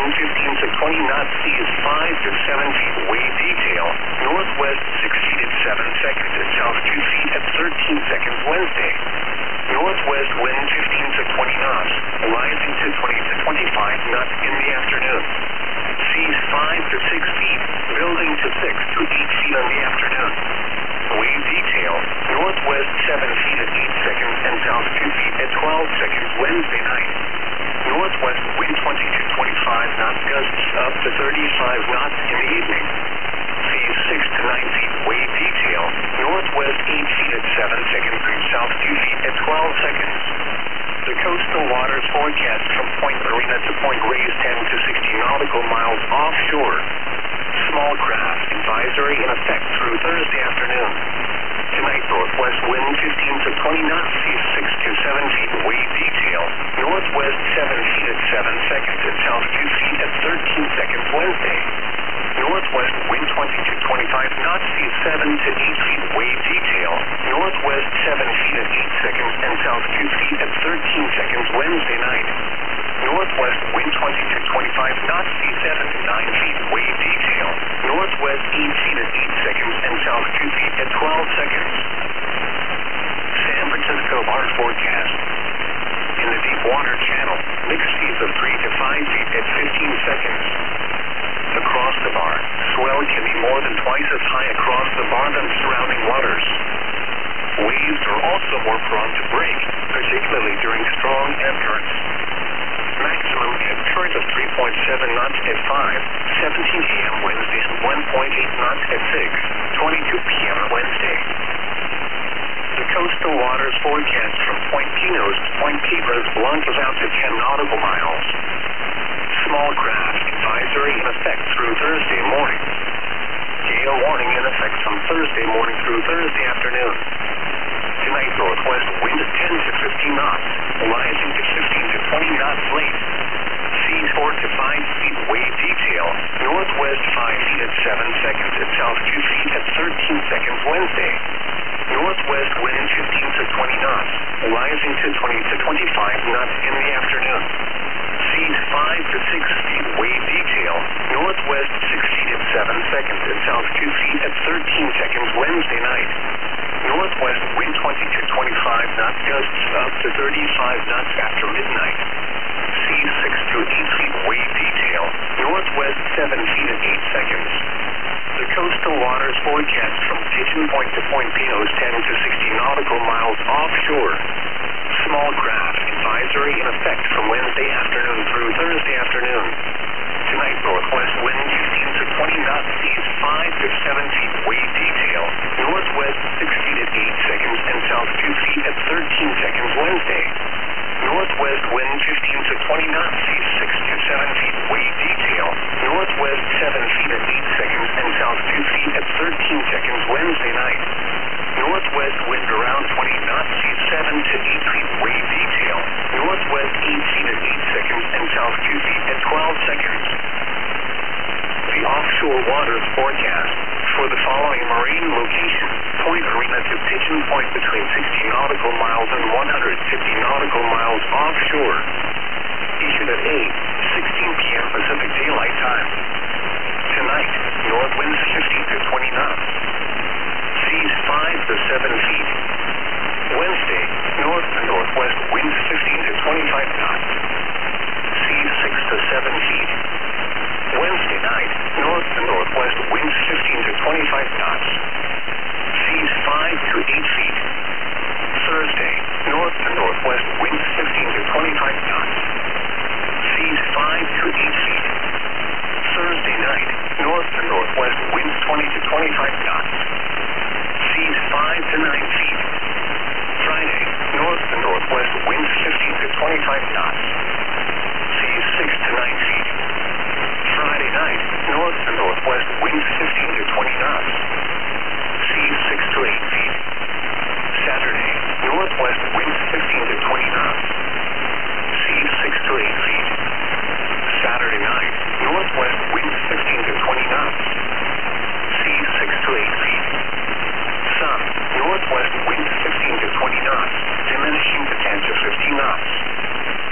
15 to 20 knots, seas 5 to 7 feet, wave detail, northwest 6 feet at 7 seconds, and south 2 feet at 13 seconds Wednesday. Northwest wind 15 to 20 knots, rising to 20 to 25 knots in the afternoon. Seas 5 to 6 feet, building to 6 to 8 feet in the afternoon. Wave detail, northwest 7 feet at 8 seconds and south 2 feet at 12 seconds Wednesday night. Northwest wind 20 to 25 knots, gusts up to 35 knots in the evening. Seas 6 to 9 feet, wave detail, northwest 8 feet at 7 seconds and south 2 feet at 12 seconds. The coastal waters forecast from Point Marina to Point Reyes 10 to 60 nautical miles offshore. Small craft advisory in effect through Thursday afternoon. Tonight, northwest wind 15 to 20 knots, seas 6 to 7 feet, wave detail, northwest 7 feet at 7 seconds and south 2 feet at 13 seconds Wednesday. Northwest wind 20 to 25 knots, seas 7 to 8 feet, wave detail, northwest 7 feet at 8 seconds and south 2 feet at 13 seconds Wednesday night. Northwest wind 20 to 25 knots, seas 7 to 9 feet, wave detail, northwest 8 feet at 8 seconds and south 2 feet at 12 seconds. San Francisco bar forecast. In the deep water channel, mixed seas of 3 to 5 feet at 15 seconds. Across the bar, swell can be more than twice as high across the bar than surrounding waters. Waves are also more prone to break, particularly during strong ebb currents. Maximum ebb current of 3.7 knots at 5:17 a.m. Wednesday and 1.8 knots at 6:22 p.m. Wednesday. The coastal waters forecast from Point Pinos to Point Piedras Blancas out to 10 nautical miles. Small craft advisory in effect through Thursday morning. Gale warning in effect from Thursday morning through Thursday afternoon. Tonight, northwest wind 10 to 15 knots, rising to 15 to 20 knots late. Seas 4 to 5 feet, wave detail, northwest 5 feet at 7 seconds and south 2 feet at 13 seconds Wednesday. Northwest wind 15 to 20 knots, rising to 20 to 25 knots in the afternoon. Seas 5 to 6 feet, wave detail, northwest 6 feet at 7 seconds and south 2 feet at 13 seconds Wednesday night. Northwest wind 20 to 25 knots, gusts up to 35 knots after midnight. Seas 6 to 8 feet, wave detail, northwest 7 feet at 8 seconds. The coastal waters forecast from Pigeon Point to Point Pinos 10 to 60 nautical miles offshore. Small craft advisory in effect from Wednesday afternoon through Thursday afternoon. Tonight, northwest wind 15 to 20 knots, seas 5 to 7 feet, wave detail, northwest 6 feet at 8 seconds and south 2 feet at 13 seconds Wednesday. Northwest wind 15 to 20 knots, seas 6 to 7 feet, wave detail, northwest 7 feet at 8 seconds and south 2 feet at 13 seconds Wednesday night. Northwest wind around 20 knots, seas 7 to 8 feet, wave detail, northwest 8 feet at 8 seconds and south 2 feet at 12 seconds. The offshore waters forecast for the following marine locations: Point Arena to Pigeon Point between 60 nautical miles and 150 nautical miles offshore. Issued at 8:16 p.m. Pacific Daylight Time. Tonight, north winds 15 to 20 knots. Seas 5 to 7 feet. Wednesday, north to northwest winds 15 to 25 knots. Seas 6 to 7 feet. Wednesday night, north to northwest winds 15 to 25 knots. Seas 5 to 8 feet. Thursday, north to northwest winds 15 to 25 knots. Seas 5 to 8 feet. Thursday night, north to northwest winds 20 to 25 knots. Seas 5 to 9 feet. Friday, north to northwest winds 15 to 25 knots. Seas 6 to 9 feet. Friday night, north to northwest winds 15 to 20 knots.